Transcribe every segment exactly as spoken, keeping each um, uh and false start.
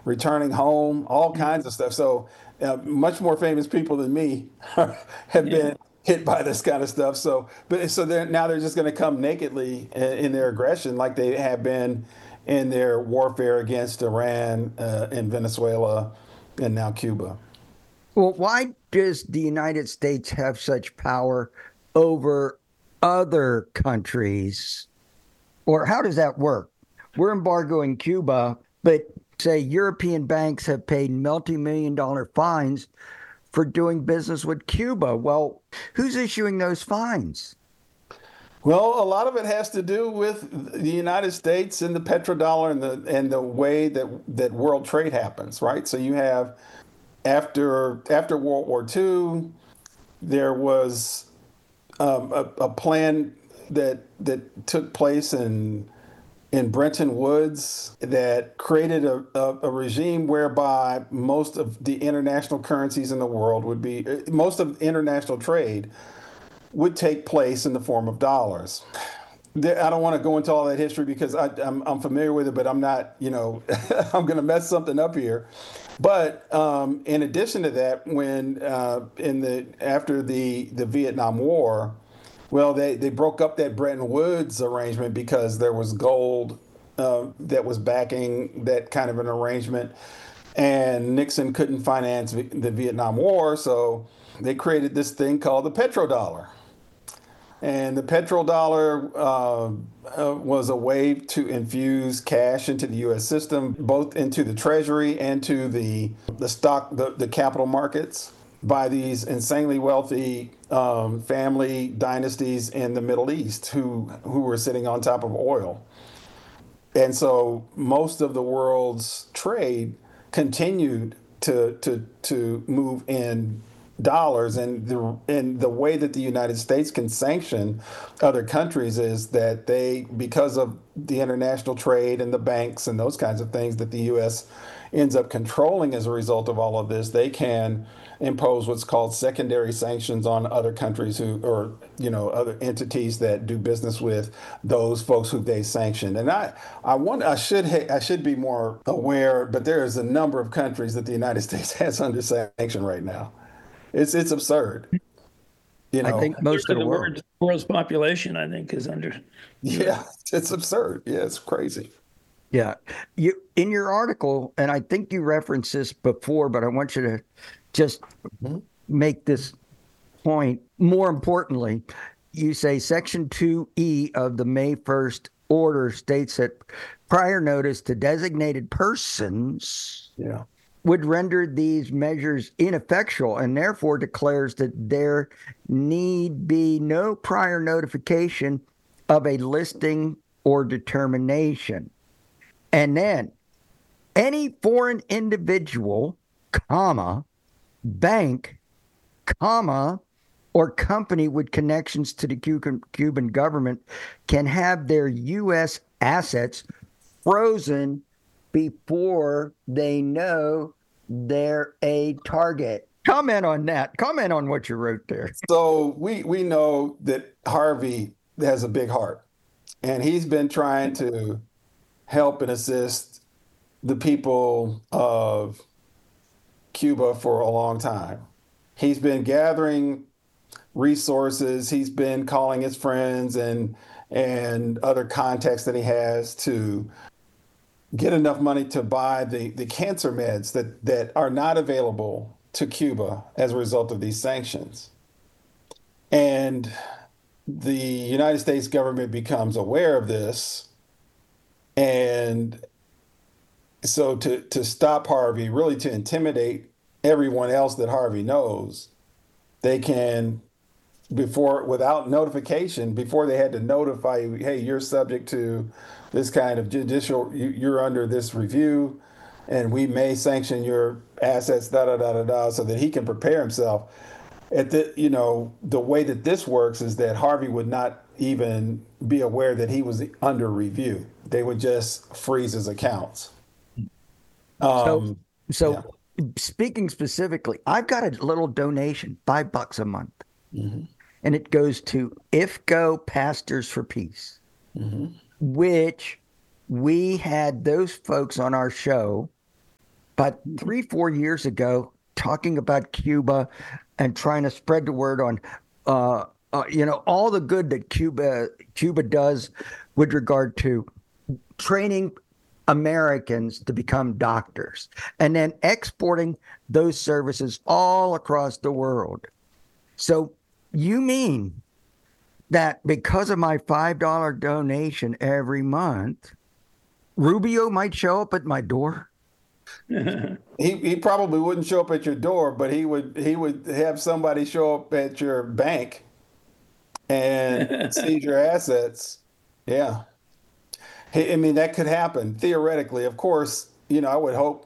returning home, all kinds of stuff. So uh, much more famous people than me have Yeah. been hit by this kind of stuff. So, but so they're now they're just going to come nakedly in, in their aggression, like they have been in their warfare against Iran uh, and Venezuela, and now Cuba. Well, why does the United States have such power over other countries? Or how does that work? We're embargoing Cuba, but say European banks have paid multi-million dollar fines for doing business with Cuba. Well, who's issuing those fines? Well, a lot of it has to do with the United States and the petrodollar and the and the way that that world trade happens, right? So you have after after World War Two, there was um, a, a plan that that took place in in Bretton Woods that created a, a, a regime whereby most of the international currencies in the world would be most of international trade would take place in the form of dollars. I don't want to go into all that history because I, I'm, I'm familiar with it, but I'm not, you know, I'm going to mess something up here. But um, in addition to that, when uh, in the after the the Vietnam War, well, they, they broke up that Bretton Woods arrangement because there was gold uh, that was backing that kind of an arrangement, and Nixon couldn't finance the Vietnam War, so they created this thing called the petrodollar. And the petrodollar uh, uh, was a way to infuse cash into the U S system, both into the Treasury and to the the stock, the, the capital markets, by these insanely wealthy um, family dynasties in the Middle East who who were sitting on top of oil. And so most of the world's trade continued to to to move in dollars, and the and the way that the United States can sanction other countries is that they, because of the international trade and the banks and those kinds of things that the U S ends up controlling as a result of all of this, they can impose what's called secondary sanctions on other countries who, or you know, other entities that do business with those folks who they sanctioned. And I, I want, I should, ha- I should be more aware, but there is a number of countries that the United States has under sanction right now. It's it's absurd, you I know. think most of the The world. world, world's population, I think, is under. Yeah, it's absurd. Yeah, it's crazy. Yeah. You in your article, and I think you referenced this before, but I want you to just Mhm. make this point. More importantly, you say Section two E of the May first order states that prior notice to designated persons Yeah. would render these measures ineffectual, and therefore declares that there need be no prior notification of a listing or determination. And then any foreign individual, comma, bank, comma, or company with connections to the Cuban, Cuban government can have their U S assets frozen before they know they're a target. Comment on that. Comment on what you wrote there. So we we know that Harvey has a big heart, and he's been trying to help and assist the people of Cuba for a long time. He's been gathering resources. He's been calling his friends and and other contacts that he has to get enough money to buy the, the cancer meds that, that are not available to Cuba as a result of these sanctions. And the United States government becomes aware of this. And so to, to stop Harvey, really to intimidate everyone else that Harvey knows, they can, before, without notification, before they had to notify you, hey, you're subject to this kind of judicial, you, you're under this review, and we may sanction your assets, da da da da da, so that he can prepare himself. At the, you know, the way that this works is that Harvey would not even be aware that he was under review. They would just freeze his accounts. So, Um, so yeah. speaking specifically, I've got a little donation, five bucks a month, hmm and it goes to I F C O Pastors for Peace, hmm which we had those folks on our show But three, four years ago, talking about Cuba and trying to spread the word on, uh, uh, you know, all the good that Cuba Cuba does with regard to training Americans to become doctors and then exporting those services all across the world. So you mean that because of my five dollar donation every month, Rubio might show up at my door? He he probably wouldn't show up at your door, but he would he would have somebody show up at your bank and seize your assets. Yeah. I mean, that could happen theoretically. Of course, you know, I would hope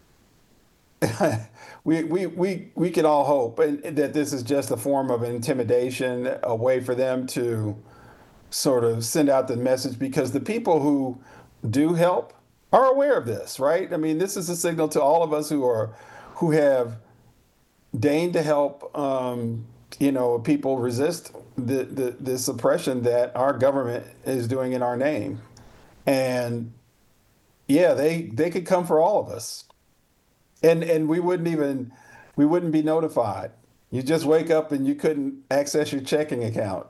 we, we, we, we can all hope and, that this is just a form of intimidation, a way for them to sort of send out the message, because the people who do help are aware of this, right? I mean, this is a signal to all of us who are who have deigned to help, um, you know, people resist the, the, the suppression that our government is doing in our name. And yeah, they they could come for all of us, and and we wouldn't even we wouldn't be notified. You just wake up and you couldn't access your checking account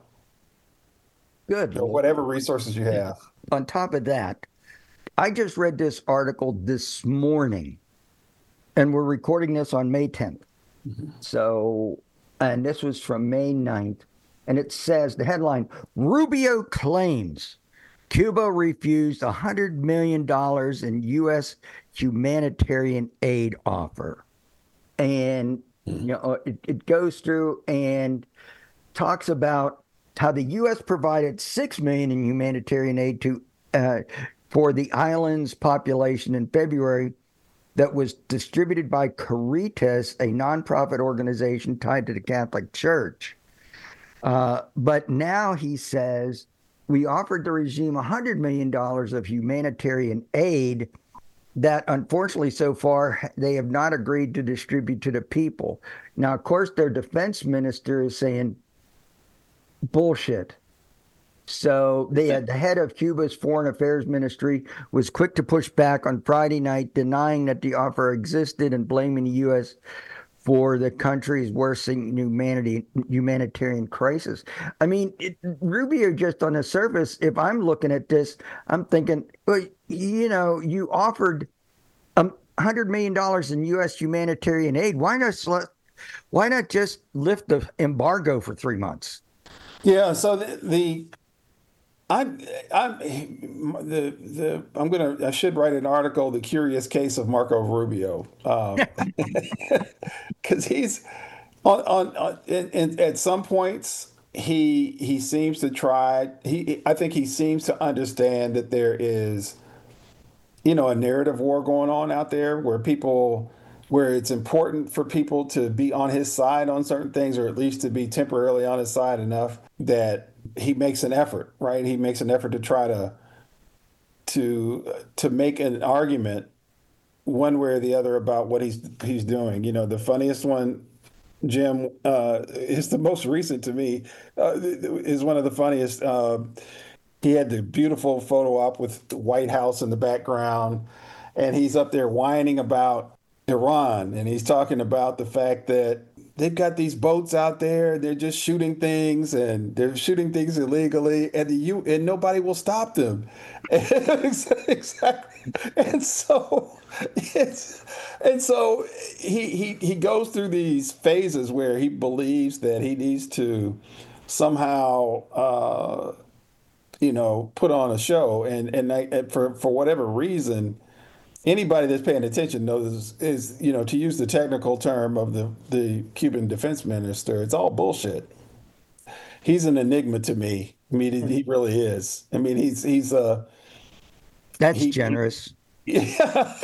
Good. or whatever resources you have. On top of that, I just read this article this morning, and we're recording this on May tenth. Mm-hmm. So, and this was from May ninth, and it says, the headline, Rubio claims Cuba refused one hundred million dollars in U S humanitarian aid offer. And, you know, it, it goes through and talks about how the U S provided six million dollars in humanitarian aid to uh, for the island's population in February that was distributed by Caritas, a nonprofit organization tied to the Catholic Church. Uh, but now he says, we offered the regime one hundred million dollars of humanitarian aid that, unfortunately, so far, they have not agreed to distribute to the people. Now, of course, their defense minister is saying, bullshit. So they had, the head of Cuba's foreign affairs ministry was quick to push back on Friday night, denying that the offer existed and blaming the U S for the country's worsening humanity, humanitarian crisis. I mean, it, Rubio, just on the surface, if I'm looking at this, I'm thinking, well, you know, you offered um, one hundred million dollars in U S humanitarian aid. Why not, why not just lift the embargo for three months? Yeah, so the, the I, I, the, the, I'm gonna, I should write an article, The Curious Case of Marco Rubio, because um, he's on, on, on in, in, at some points he he seems to try. He, I think he seems to understand that there is, you know, a narrative war going on out there where people, where it's important for people to be on his side on certain things, or at least to be temporarily on his side enough that he makes an effort, right? He makes an effort to try to to to make an argument one way or the other about what he's he's doing. You know, the funniest one, Jim, uh, is the most recent to me, uh, is one of the funniest. Uh, he had the beautiful photo op with the White House in the background, and he's up there whining about Iran, and he's talking about the fact that they've got these boats out there, they're just shooting things, and they're shooting things illegally, and the U and nobody will stop them. Exactly. And so it's and so he he he goes through these phases where he believes that he needs to somehow uh, you know, put on a show, and and, I, and for for whatever reason, anybody that's paying attention knows is, you know, to use the technical term of the, the Cuban defense minister, it's all bullshit. He's an enigma to me. I mean, he, he really is. I mean, he's he's uh That's he, generous. He, yeah.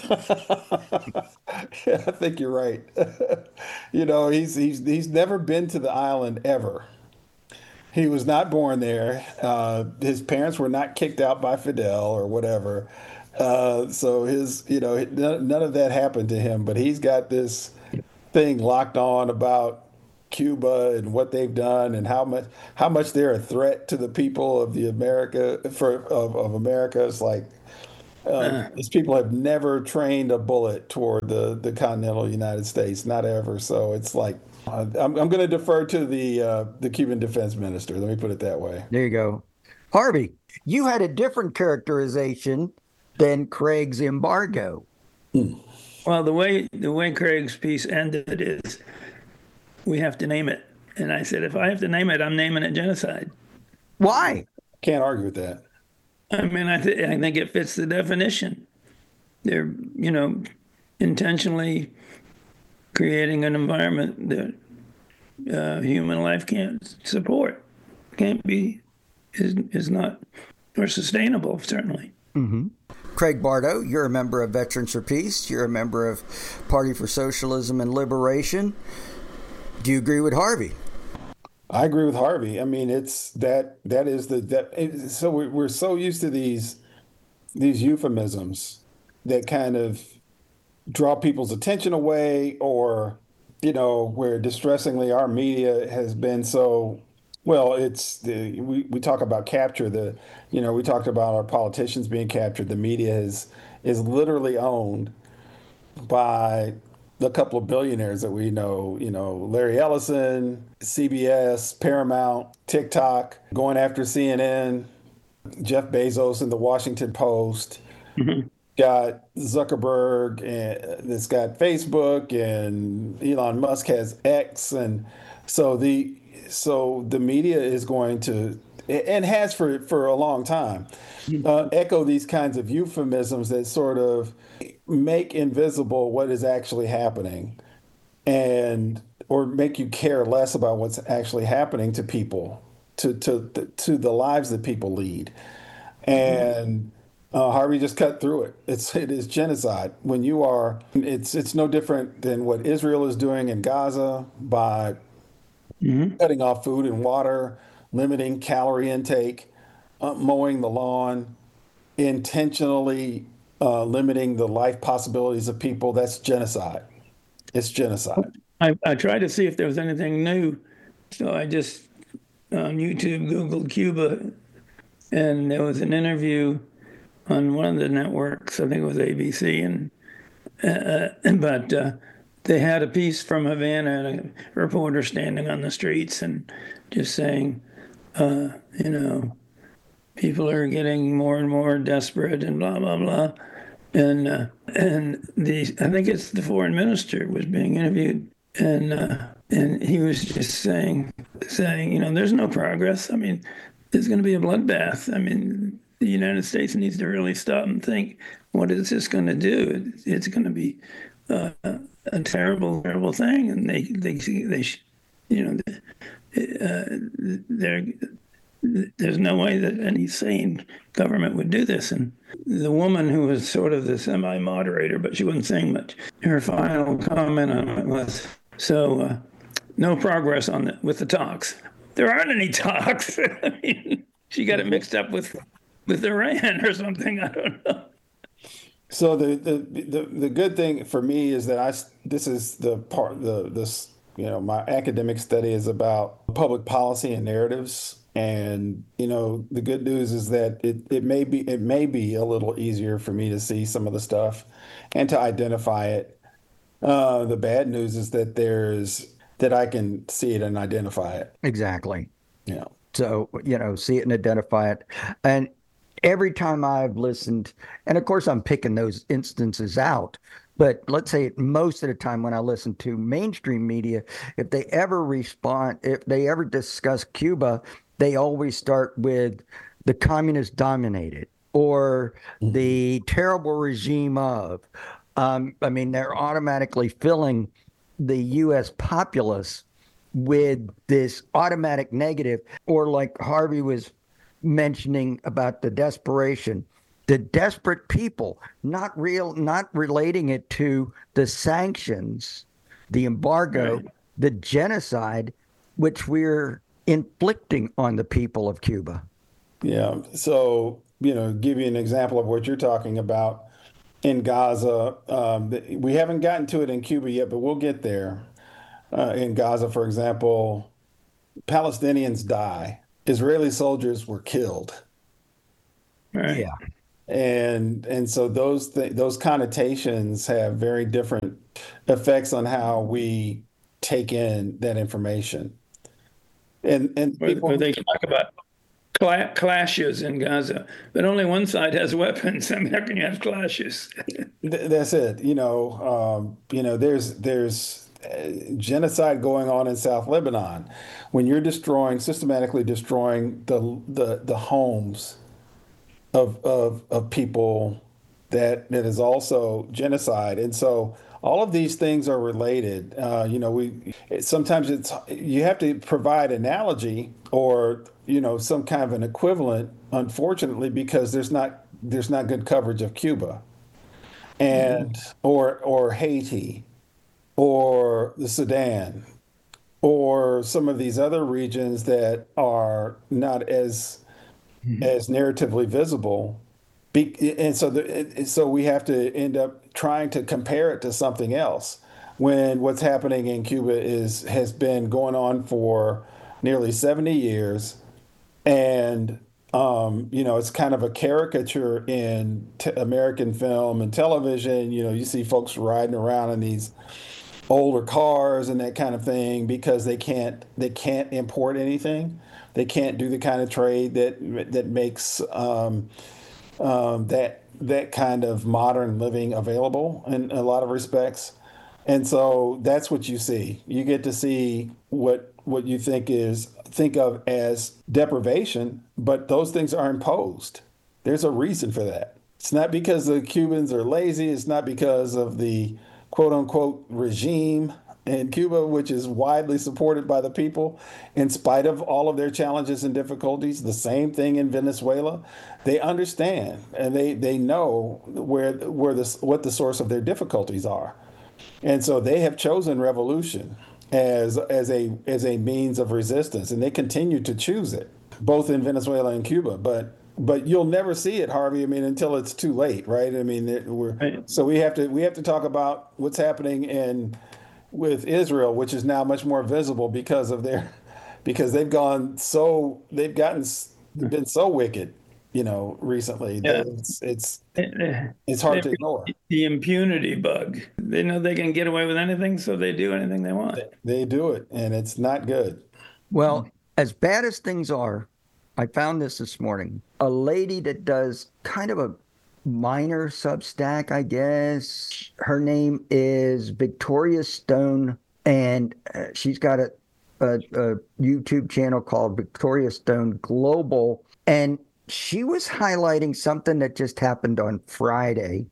Yeah, I think you're right. You know, he's he's he's never been to the island ever. He was not born there. Uh, his parents were not kicked out by Fidel or whatever. Uh, so his, you know, none of that happened to him, but he's got this thing locked on about Cuba and what they've done and how much how much they're a threat to the people of the America for of, of America. It's like, Uh, Uh, these people have never trained a bullet toward the, the continental United States, not ever. So it's like, uh, I'm, I'm going to defer to the uh, the Cuban defense minister. Let me put it that way. There you go. Harvey, you had a different characterization than Craig's embargo. well, the way the way Craig's piece ended is we have to name it, and I said if I have to name it, I'm naming it genocide. Why? Can't argue with that. I mean, I, th- I think it fits the definition. They're, you know, intentionally creating an environment that uh, human life can't support, can't be, is, is not, or sustainable, certainly. Mm-hmm. Craig Bardo, you're a member of Veterans for Peace. You're a member of Party for Socialism and Liberation. Do you agree with Harvey? I agree with Harvey. I mean, it's that that is the that. It, so we're, we're so used to these these euphemisms that kind of draw people's attention away, or you know, where distressingly our media has been so. Well, it's the we, we talk about capture the, you know, we talked about our politicians being captured. The media is is literally owned by the couple of billionaires that we know, you know, Larry Ellison, C B S, Paramount, TikTok, going after C N N, Jeff Bezos and the Washington Post. Mm-hmm. Got Zuckerberg, and it's got Facebook, and Elon Musk has X, and so the so the media is going to, and has for for a long time, uh, echo these kinds of euphemisms that sort of make invisible what is actually happening, and or make you care less about what's actually happening to people, to to to the lives that people lead, and. Uh, Harvey just cut through it. It's it is genocide. When you are, it's it's no different than what Israel is doing in Gaza by Mm-hmm. cutting off food and water, limiting calorie intake, uh, mowing the lawn, intentionally uh, limiting the life possibilities of people. That's genocide. It's genocide. I, I tried to see if there was anything new. So I just on YouTube Googled Cuba, and there was an interview on one of the networks. I think it was A B C, and uh, but uh, they had a piece from Havana and a reporter standing on the streets and just saying, uh, you know, people are getting more and more desperate and blah blah blah, and uh, and the I think it's the foreign minister was being interviewed, and uh, and he was just saying saying you know there's no progress. I mean, there's going to be a bloodbath. I mean. The United States needs to really stop and think, what is this going to do? It's going to be uh, a terrible, terrible thing. And they, they, they, you know, uh, there, there's no way that any sane government would do this. And the woman who was sort of the semi-moderator, but she wasn't saying much, her final comment on it was, so uh, no progress on the, with the talks. There aren't any talks. I mean, she got it mixed up with with Iran or something. I don't know. So the, the the the good thing for me is that I this is the part the this you know my academic study is about public policy and narratives, and you know the good news is that it it may be it may be a little easier for me to see some of the stuff and to identify it. Uh, the bad news is that there's that I can see it and identify it. Exactly. Yeah. So, you know, see it and identify it. And every time I've listened, and of course I'm picking those instances out, but let's say most of the time when I listen to mainstream media, if they ever respond, if they ever discuss Cuba, they always start with the communist dominated or mm-hmm. the terrible regime of. Um, I mean, they're automatically filling the U S populace with this automatic negative, or like Harvey was mentioning about the desperation, the desperate people, not real, not relating it to the sanctions, the embargo, right. the genocide, which we're inflicting on the people of Cuba. Yeah. So, you know, give you an example of what you're talking about in Gaza. Um, we haven't gotten to it in Cuba yet, but we'll get there. Uh, in Gaza, for example, Palestinians die. Israeli soldiers were killed. Right. Yeah. And and so those th those connotations have very different effects on how we take in that information. And and Or, or people, they talk about cla clashes in Gaza, but only one side has weapons. I mean, how can you have clashes? th that's it. You know, um, you know, there's there's uh, genocide going on in South Lebanon. When you're destroying, systematically destroying the the the homes of of of people, that that is also genocide. And so all of these things are related. Uh, you know, we it, sometimes it's you have to provide analogy or you know some kind of an equivalent, unfortunately, because there's not there's not good coverage of Cuba and or or Haiti or the Sudan or some of these other regions that are not as as narratively visible. Be, and so the, so we have to end up trying to compare it to something else when what's happening in Cuba is has been going on for nearly seventy years. And um, you know, it's kind of a caricature in t American film and television. You know, you see folks riding around in these older cars and that kind of thing because they can't they can't import anything. They can't do the kind of trade that that makes um, um, that that kind of modern living available in a lot of respects. And so that's what you see. You get to see what what you think is think of as deprivation, but those things are imposed. There's a reason for that. It's not because the Cubans are lazy. It's not because of the quote unquote regime in Cuba, which is widely supported by the people in spite of all of their challenges and difficulties. The same thing in Venezuela. They understand and they, they know where where this what the source of their difficulties are. And so they have chosen revolution as as a as a means of resistance, and they continue to choose it, both in Venezuela and Cuba. But but you'll never see it, Harvey. I mean, until it's too late, right? I mean, it- we're Right. so we have to we have to talk about what's happening in with Israel, which is now much more visible because of their because they've gone so they've gotten s- been so wicked, you know, recently Yeah. that it's it's They- it's hard to They've ignore. got the impunity bug. They know they can get away with anything, so they do anything they want. They do it, and it's not good. Well, as bad as things are, I found this this morning. A lady that does kind of a minor Substack, I guess. Her name is Victoria Stone, and uh, she's got a, a, a YouTube channel called Victoria Stone Global. And she was highlighting something that just happened on Friday,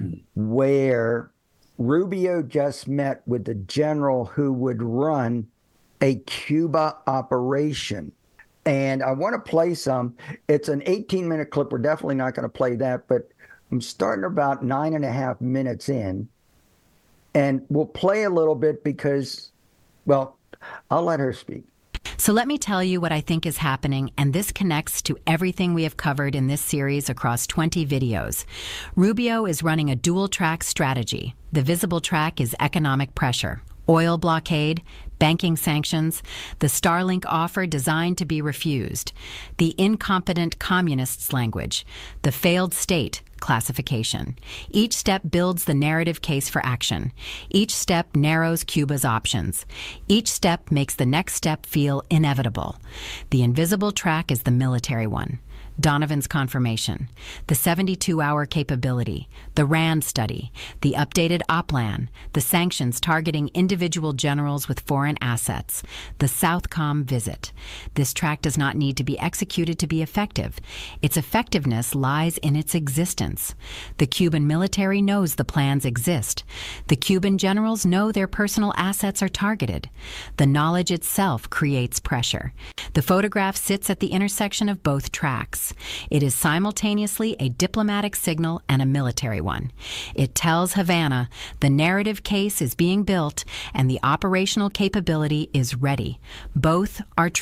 where Rubio just met with the general who would run a Cuba operation. And I want to play some. It's an eighteen minute clip. We're definitely not going to play that, but I'm starting about nine and a half minutes in. And we'll play a little bit because, well, I'll let her speak. So let me tell you what I think is happening, and this connects to everything we have covered in this series across twenty videos. Rubio is running a dual-track strategy. The visible track is economic pressure, oil blockade, banking sanctions, the Starlink offer designed to be refused, the incompetent communists language, the failed state classification. Each step builds the narrative case for action. Each step narrows Cuba's options. Each step makes the next step feel inevitable. The invisible track is the military one. Donovan's confirmation, the seventy-two hour capability, the RAND study, the updated OPLAN, the sanctions targeting individual generals with foreign assets, the Southcom visit. This track does not need to be executed to be effective. Its effectiveness lies in its existence. The Cuban military knows the plans exist. The Cuban generals know their personal assets are targeted. The knowledge itself creates pressure. The photograph sits at the intersection of both tracks. It is simultaneously a diplomatic signal and a military one. It tells Havana the narrative case is being built and the operational capability is ready. Both are true.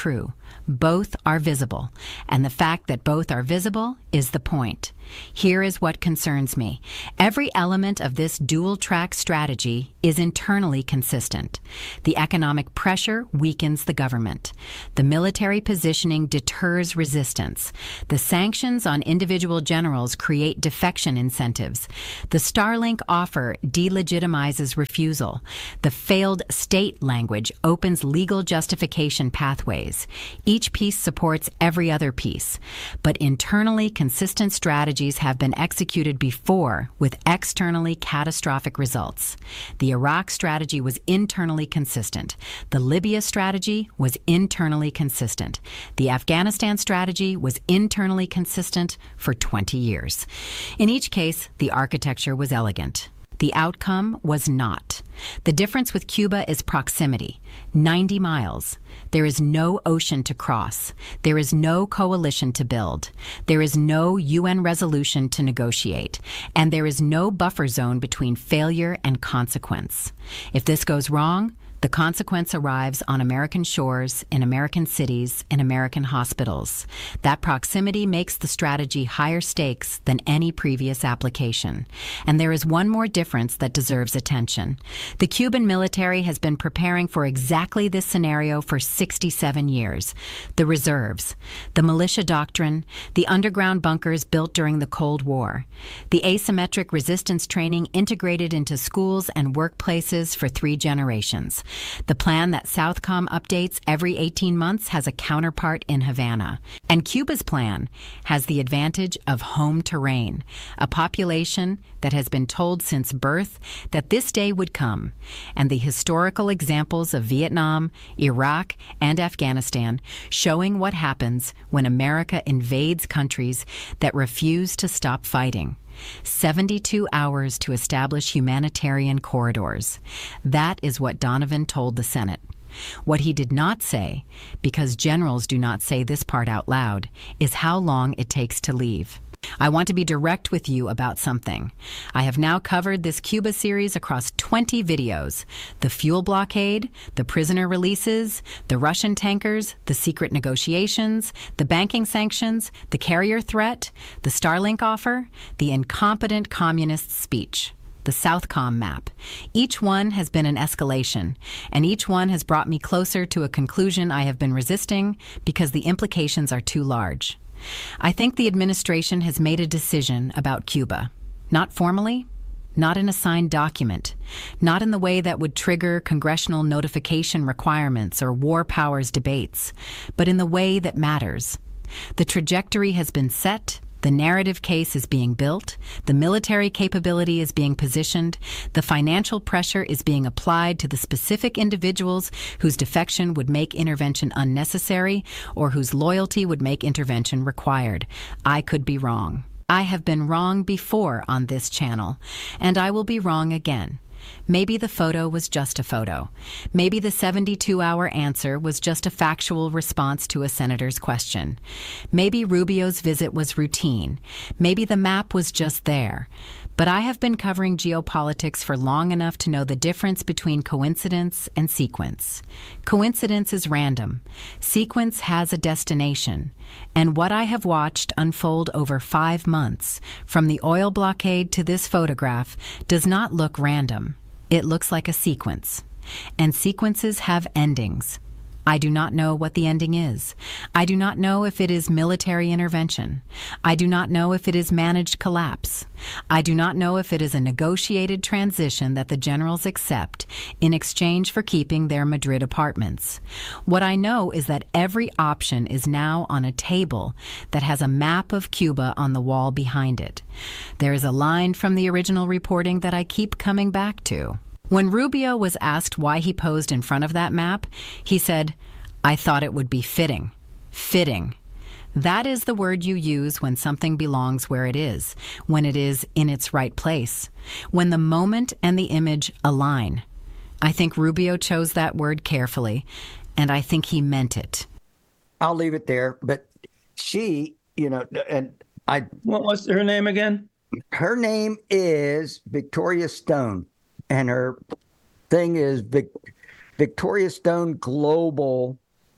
Both are visible, and the fact that both are visible is the point. Here is what concerns me. Every element of this dual-track strategy is internally consistent. The economic pressure weakens the government. The military positioning deters resistance. The sanctions on individual generals create defection incentives. The Starlink offer delegitimizes refusal. The failed state language opens legal justification pathways. Each piece supports every other piece. But internally consistent strategies have been executed before with externally catastrophic results. The Iraq strategy was internally consistent. The Libya strategy was internally consistent. The Afghanistan strategy was internally consistent for twenty years. In each case, the architecture was elegant. The outcome was not. The difference with Cuba is proximity, ninety miles. There is no ocean to cross. There is no coalition to build. There is no U N resolution to negotiate. And there is no buffer zone between failure and consequence. If this goes wrong, the consequence arrives on American shores, in American cities, in American hospitals. That proximity makes the strategy higher stakes than any previous application. And there is one more difference that deserves attention. The Cuban military has been preparing for exactly this scenario for sixty-seven years. The reserves, the militia doctrine, the underground bunkers built during the Cold War, the asymmetric resistance training integrated into schools and workplaces for three generations. The plan that Southcom updates every eighteen months has a counterpart in Havana. And Cuba's plan has the advantage of home terrain, a population that has been told since birth that this day would come. And the historical examples of Vietnam, Iraq, and Afghanistan showing what happens when America invades countries that refuse to stop fighting. seventy-two hours to establish humanitarian corridors. That is what Donovan told the Senate. What he did not say, because generals do not say this part out loud, is how long it takes to leave. I want to be direct with you about something. I have now covered this Cuba series across twenty videos. The fuel blockade, the prisoner releases, the Russian tankers, the secret negotiations, the banking sanctions, the carrier threat, the Starlink offer, the incompetent communist speech, the Southcom map. Each one has been an escalation, and each one has brought me closer to a conclusion I have been resisting because the implications are too large. I think the administration has made a decision about Cuba. Not formally, not in a signed document, not in the way that would trigger congressional notification requirements or war powers debates, but in the way that matters. The trajectory has been set. The narrative case is being built, the military capability is being positioned, the financial pressure is being applied to the specific individuals whose defection would make intervention unnecessary or whose loyalty would make intervention required. I could be wrong. I have been wrong before on this channel, and I will be wrong again. Maybe the photo was just a photo. Maybe the seventy-two hour answer was just a factual response to a senator's question. Maybe Rubio's visit was routine. Maybe the map was just there. But I have been covering geopolitics for long enough to know the difference between coincidence and sequence. Coincidence is random. Sequence has a destination. And what I have watched unfold over five months, from the oil blockade to this photograph, does not look random. It looks like a sequence. And sequences have endings. I do not know what the ending is. I do not know if it is military intervention. I do not know if it is managed collapse. I do not know if it is a negotiated transition that the generals accept in exchange for keeping their Madrid apartments. What I know is that every option is now on a table that has a map of Cuba on the wall behind it. There is a line from the original reporting that I keep coming back to. When Rubio was asked why he posed in front of that map, he said, "I thought it would be fitting." Fitting. That is the word you use when something belongs where it is, when it is in its right place, when the moment and the image align. I think Rubio chose that word carefully, and I think he meant it. I'll leave it there, but she, you know, and I... What was her name again? Her name is Victoria Stone. And her thing is Vic, Victoria Stone Global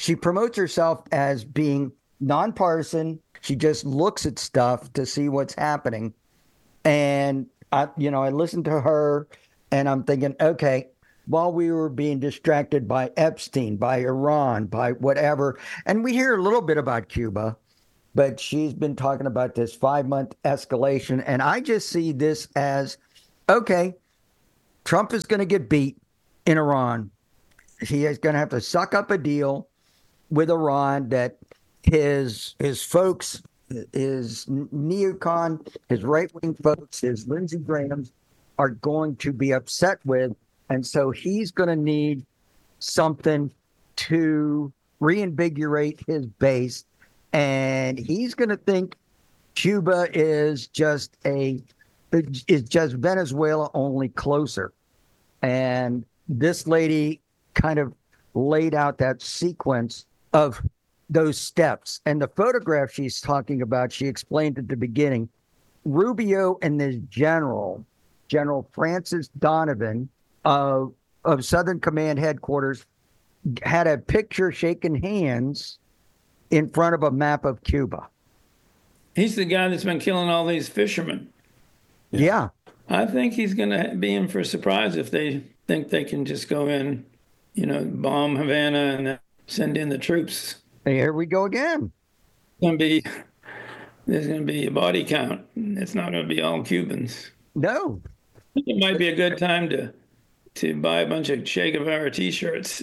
she promotes herself as being nonpartisan. She just looks at stuff to see what's happening. And I, you know, I listened to her and I'm thinking, okay, while we were being distracted by Epstein, by Iran, by whatever, and we hear a little bit about Cuba, but she's been talking about this five month escalation. And I just see this as, okay, Trump is going to get beat in Iran. He is going to have to suck up a deal with Iran that his his folks, his neocon, his right-wing folks, his Lindsey Grahams are going to be upset with. And so he's going to need something to reinvigorate his base. And he's going to think Cuba is just a is just Venezuela, only closer. And this lady kind of laid out that sequence of those steps. And the photograph she's talking about, she explained at the beginning, Rubio and this general, General Francis Donovan of, of Southern Command headquarters, had a picture shaking hands in front of a map of Cuba. He's the guy that's been killing all these fishermen. Yeah. I think he's going to be in for a surprise if they think they can just go in, you know, bomb Havana and then send in the troops. Here we go again. It's going to be, there's going to be a body count. It's not going to be all Cubans. No. It might be a good time to to buy a bunch of Che Guevara T-shirts.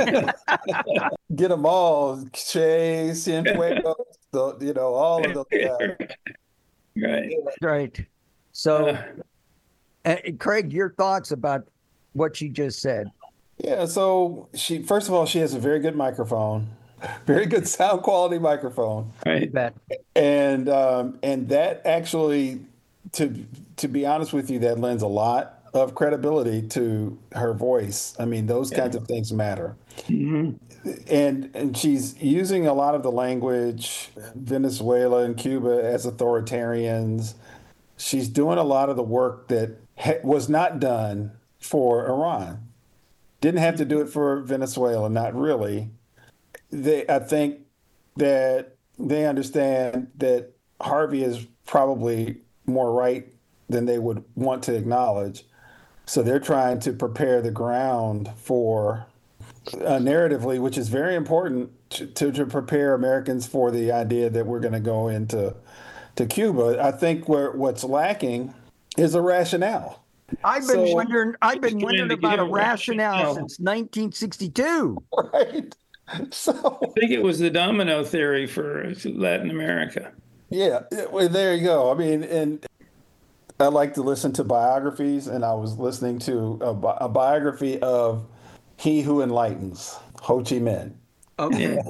Get them all, Che, Cienfuegos, the, you know, all of those guys. Right. Right. So, Uh, uh, Craig, your thoughts about what she just said? Yeah, so she, first of all, she has a very good microphone, very good sound quality microphone. right. That And um, and that actually, to to be honest with you, that lends a lot of credibility to her voice. I mean, those kinds of things matter. Mm-hmm. And and she's using a lot of the language, Venezuela and Cuba as authoritarians. She's doing a lot of the work that ha- was not done for Iran. Didn't have to do it for Venezuela, not really. They, I think that they understand that Harvey is probably more right than they would want to acknowledge. So they're trying to prepare the ground for uh, narratively, which is very important to, to, to prepare Americans for the idea that we're going to go into to Cuba. I think where what's lacking is a rationale. I've been So- wondering. I've been Trying wondering to about get a a rationale rationale. since nineteen sixty-two. Right. So I think it was the domino theory for Latin America. yeah, well, there you go. I mean, and I like to listen to biographies, and I was listening to a, bi- a biography of He Who Enlightens, Ho Chi Minh. Okay.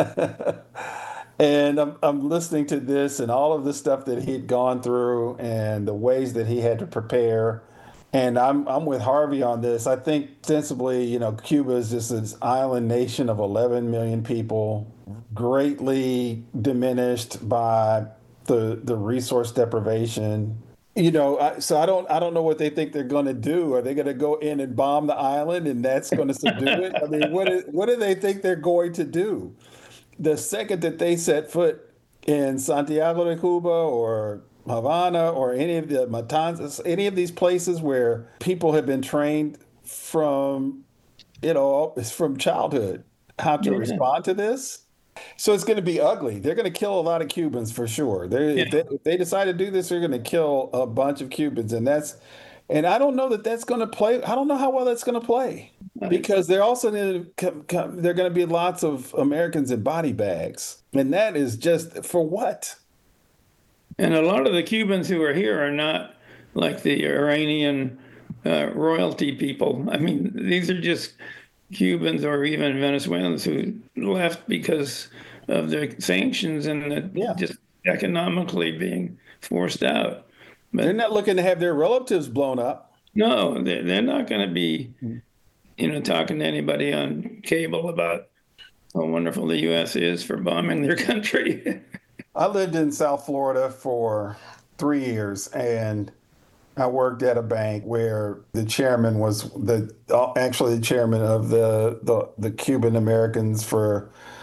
And I'm, I'm listening to this and all of the stuff that he'd gone through and the ways that he had to prepare. And I'm I'm with Harvey on this. I think sensibly, you know, Cuba is just this island nation of eleven million people, greatly diminished by the the resource deprivation. You know, I, so I don't I don't know what they think they're going to do. Are they going to go in and bomb the island and that's going to subdue it? I mean, what is, what do they think they're going to do? The second that they set foot in Santiago de Cuba or Havana or any of the Matanzas, any of these places where people have been trained from, you know, from childhood, how to Yeah. respond to this. So it's going to be ugly. They're going to kill a lot of Cubans for sure. They're, if, they, if they decide to do this, they're going to kill a bunch of Cubans, and that's, and I don't know that that's going to play. I don't know how well that's going to play because they're also going to come, there are going to be lots of Americans in body bags, and that is just for what? And a lot of the Cubans who are here are not like the Iranian uh, royalty people. I mean, these are just Cubans or even Venezuelans who left because of the sanctions and the, Yeah. just economically being forced out. But They're not looking to have their relatives blown up. no, they're, they're not going to be, you know, talking to anybody on cable about how wonderful the U S is for bombing their country. I lived in South Florida for three years, and I worked at a bank where the chairman was the actually the chairman of the the, the Cuban Americans for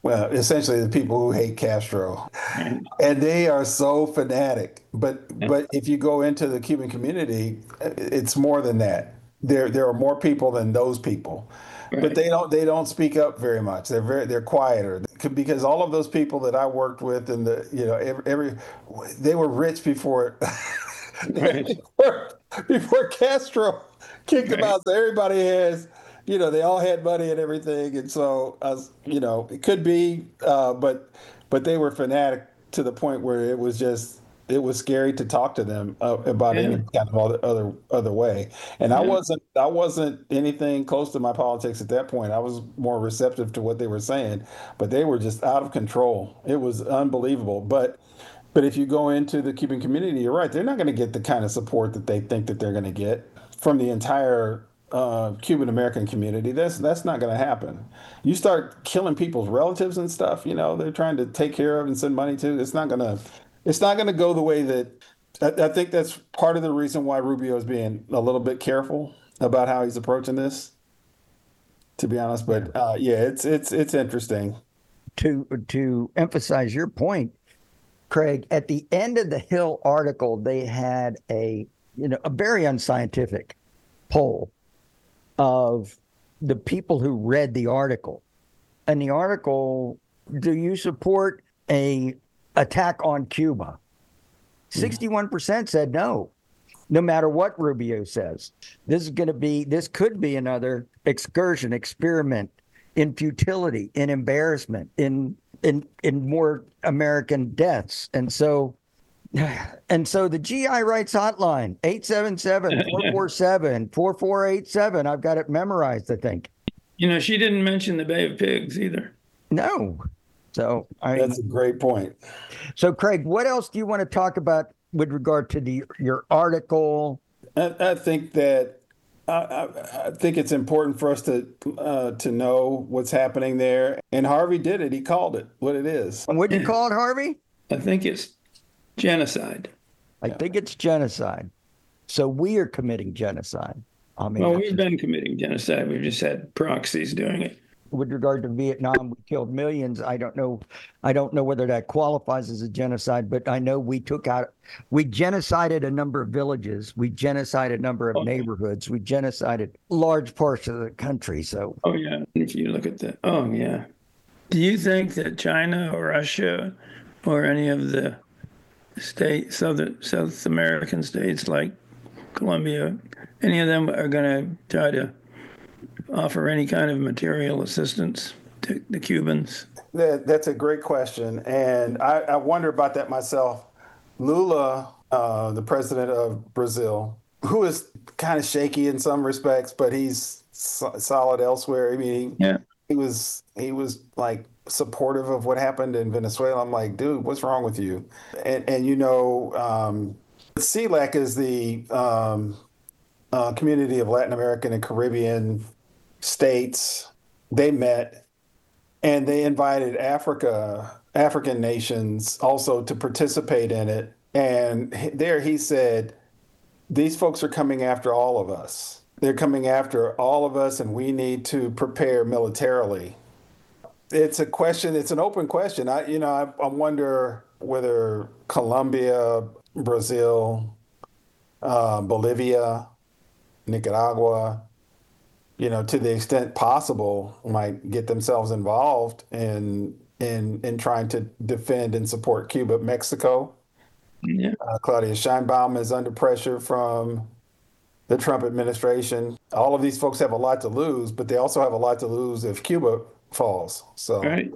well, essentially the people who hate Castro, and they are so fanatic. But but if you go into the Cuban community, it's more than that. There there are more people than those people, but Right. they don't they don't speak up very much. They're very they're quieter because all of those people that I worked with in the you know every, every they were rich before Right. before, before Castro kicked them Right. out. So everybody has. You know, they all had money and everything, and so I was, you know, it could be, uh, but but they were fanatic to the point where it was just it was scary to talk to them uh, about Yeah. any kind of other other other way. And I Yeah. wasn't I wasn't anything close to my politics at that point. I was more receptive to what they were saying, but they were just out of control. It was unbelievable. But but if you go into the Cuban community, you're right. They're not going to get the kind of support that they think that they're going to get from the entire uh, Cuban American community. That's that's not going to happen. You start killing people's relatives and stuff. You know, they're trying to take care of and send money to. It's not going to. It's not going to go the way that. I, I think that's part of the reason why Rubio is being a little bit careful about how he's approaching this. To be honest, but uh, yeah, it's it's it's interesting. To to emphasize your point, Craig, at the end of the Hill article, they had a you know a very unscientific poll of the people who read the article. And the article, do you support a attack on Cuba? sixty-one percent said no, no matter what Rubio says. This is going to be, this could be another excursion, experiment in futility, in embarrassment, in in in more American deaths. And so and so the G I Rights Hotline, eight seven seven, four four seven, four four eight seven. I've got it memorized, I think. You know, she didn't mention the Bay of Pigs either. No. So I That's a great point. So Craig, what else do you want to talk about with regard to the your article? I, I think that I, I, I think it's important for us to uh, to know what's happening there. And Harvey did it. He called it what it is. What do you call it, Harvey? I think it's genocide. I think it's genocide. So we are committing genocide. I mean, Well, we've been committing genocide. We've just had proxies doing it. with regard to Vietnam, we killed millions. I don't know. I don't know whether that qualifies as a genocide, but I know we took out, we genocided a number of villages. We genocided a number of neighborhoods. We genocided large parts of the country. So, Oh, yeah. If you look at that. Oh, yeah. Do you think that China or Russia or any of the state, South, South American states like Colombia, any of them are going to try to offer any kind of material assistance to the Cubans? That, that's a great question. And I, I wonder about that myself. Lula, uh, the president of Brazil, who is kind of shaky in some respects, but he's so- solid elsewhere. I mean, he, Yeah. he was he was like supportive of what happened in Venezuela. I'm like, dude, what's wrong with you? And and you know, um, C L A C is the um, uh, community of Latin American and Caribbean states. They met and they invited Africa, African nations also to participate in it. And there he said, these folks are coming after all of us. They're coming after all of us, and we need to prepare militarily. It's a question, it's an open question. I, you know, I, I wonder whether Colombia, Brazil, uh, Bolivia, Nicaragua, you know, to the extent possible, might get themselves involved in in in trying to defend and support Cuba. Mexico, Yeah. uh, Claudia Sheinbaum is under pressure from the Trump administration. All of these folks have a lot to lose, but they also have a lot to lose if Cuba falls. So Right.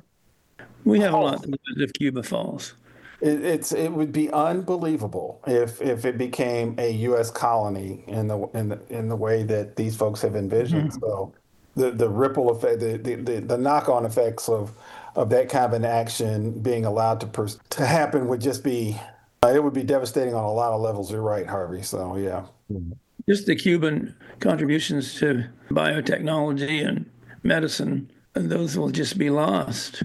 We have a lot to lose if Cuba falls. it, it's it would be unbelievable if if it became a U S colony in the in the in the way that these folks have envisioned. So the the ripple effect, the the, the, the knock on effects of of that kind of an action being allowed to pers- to happen would just be uh, it would be devastating on a lot of levels. You're right, Harvey. So yeah. Just the Cuban contributions to biotechnology and medicine, those will just be lost.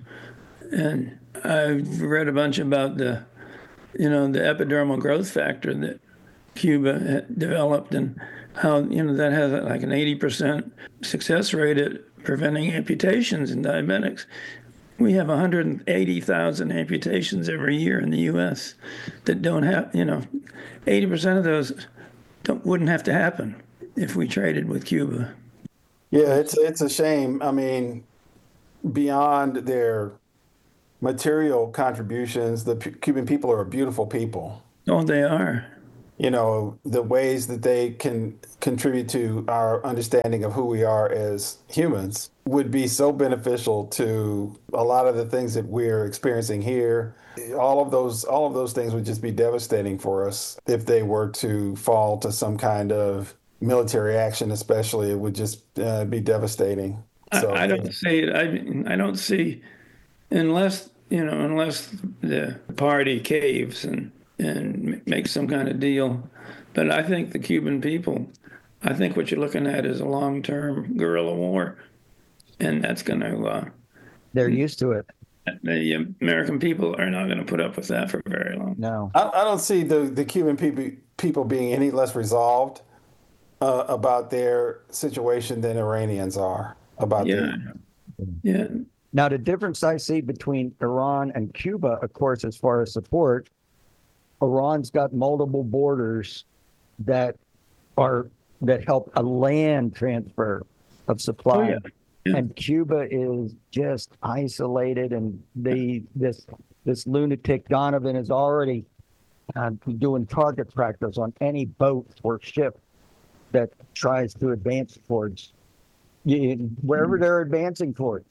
And I've read a bunch about the, you know, the epidermal growth factor that Cuba had developed and how, you know, that has like an eighty percent success rate at preventing amputations in diabetics. we have one hundred eighty thousand amputations every year in the U S that don't have, you know, eighty percent of those don't, wouldn't have to happen if we traded with Cuba. Yeah, it's it's a shame. I mean, beyond their material contributions, the P- Cuban people are a beautiful people. Oh, they are. You know, the ways that they can contribute to our understanding of who we are as humans would be so beneficial to a lot of the things that we're experiencing here. All of those, all of those things would just be devastating for us if they were to fall to some kind of military action, especially. It would just uh, be devastating. So I, I don't see it. I I don't see unless you know unless the party caves and and make some kind of deal. But I think the Cuban people, I think what you're looking at is a long-term guerrilla war, and that's going to. Uh, They're used to it. the American people are not going to put up with that for very long. No. I, I don't see the, the Cuban people people being any less resolved uh, about their situation than Iranians are about Yeah, their. yeah, Now, the difference I see between Iran and Cuba, of course, as far as support, Iran's got multiple borders that are that help a land transfer of supply. Oh, yeah. Yeah. And Cuba is just isolated, and the this this lunatic Donovan is already uh, doing target practice on any boat or ship that tries to advance towards you, wherever they're advancing towards.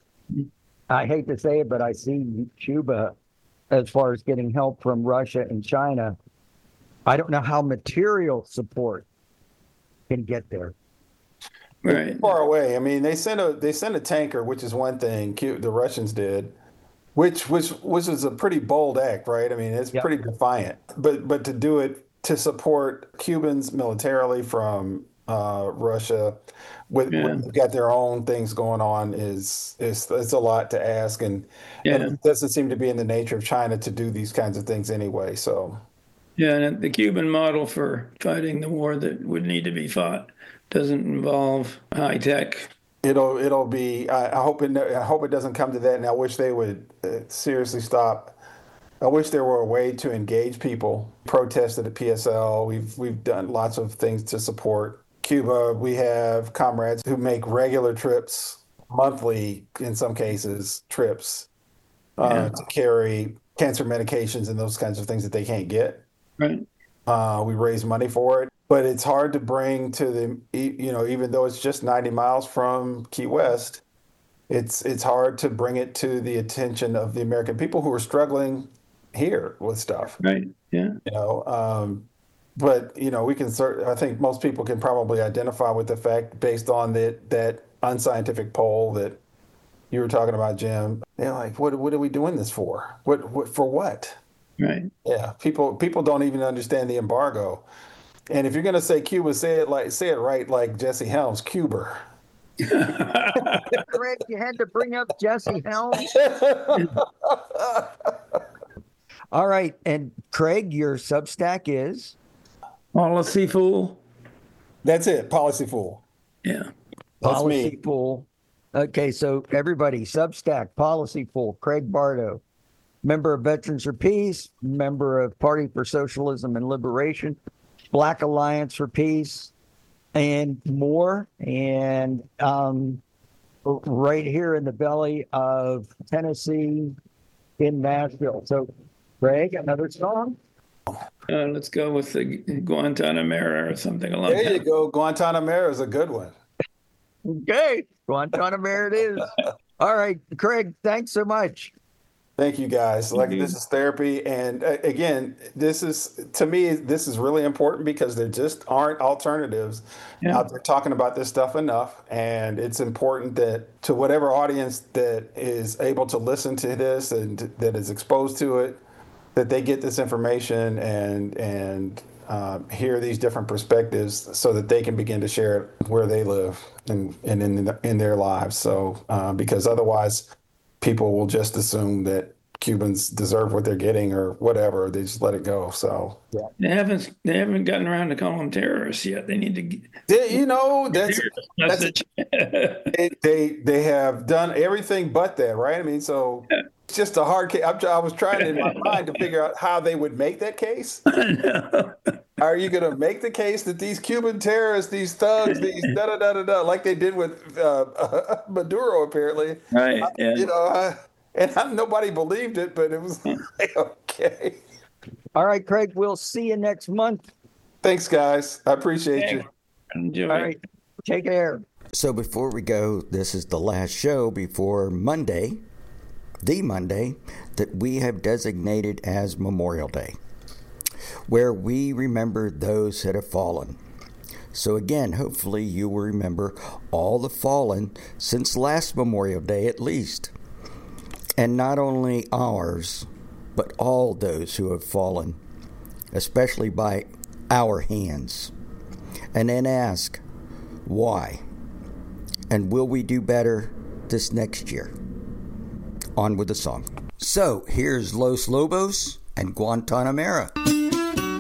I hate to say it, but I see Cuba as far as getting help from Russia and China. I don't know how material support can get there. right. Far away. I mean, they sent a they sent a tanker, which is one thing. Cu- The Russians did, which which which was a pretty bold act, right? I mean, it's Yep. pretty defiant. But but to do it to support Cubans militarily from uh, Russia, with, Yeah. with got their own things going on, is is it's a lot to ask, and Yeah. and it doesn't seem to be in the nature of China to do these kinds of things anyway. So. Yeah, and the Cuban model for fighting the war that would need to be fought doesn't involve high tech. It'll it'll be. I, I hope it. no- I hope it doesn't come to that. And I wish they would uh, seriously stop. I wish there were a way to engage people. Protest at the P S L. We've we've done lots of things to support Cuba. We have comrades who make regular trips, monthly in some cases, trips uh, Yeah. to carry cancer medications and those kinds of things that they can't get. Right. Uh, we raise money for it, but it's hard to bring to the, e- you know, even though it's just ninety miles from Key West, it's it's hard to bring it to the attention of the American people who are struggling here with stuff, Right. Yeah. you know. Um, but you know, we can cert- I think most people can probably identify with the fact, based on that that unscientific poll that you were talking about, Jim. They're like, what what are we doing this for? What what for what? Right. Yeah, people people don't even understand the embargo. And if you're going to say Cuba, say it like say it right, like Jesse Helms, Cuba. Greg, you had to bring up Jesse Helms. All right, and Craig, your Substack is Policy fool. That's it, Policy Fool. Yeah. That's Policy me. Fool. Okay, so everybody, Substack, Policy Fool, Craig Bardo, member of Veterans for Peace, member of Party for Socialism and Liberation, Black Alliance for Peace, and more. And um, right here in the belly of Tennessee in Nashville. So, Craig, another song? Uh, let's go with the Guantanamera or something along There you that. go. Guantanamera is a good one. Okay, Guantanamera it is. All right, Craig, thanks so much. Thank you, guys. Like, this is therapy, and uh, again, this is to me, this is really important because there just aren't alternatives Yeah. out there talking about this stuff enough, and it's important that to whatever audience that is able to listen to this and that is exposed to it, that they get this information and and uh, hear these different perspectives, so that they can begin to share it where they live and and in in their lives. So uh, because otherwise, people will just assume that Cubans deserve what they're getting or whatever. They just let it go. So They haven't they haven't gotten around to call them terrorists yet. They need to get they, you know, that's, that's message. they, they they have done everything but that, right? I mean, so it's just a hard case. I'm, I was trying in my mind to figure out how they would make that case. No. Are you going to make the case that these Cuban terrorists, these thugs, these da da da da da, like they did with uh, Maduro, apparently? Right. Yeah. You know, uh, and I, nobody believed it, but it was like, okay. All right, Craig, we'll see you next month. Thanks, guys. I appreciate you. Enjoy. All right, take care. So before we go, this is the last show before Monday, the Monday that we have designated as Memorial Day, where we remember those that have fallen. So again, hopefully you will remember all the fallen since last Memorial Day at least. And not only ours, but all those who have fallen, especially by our hands. And then ask, why? And will we do better this next year? On with the song. So here's Los Lobos and Guantanamera.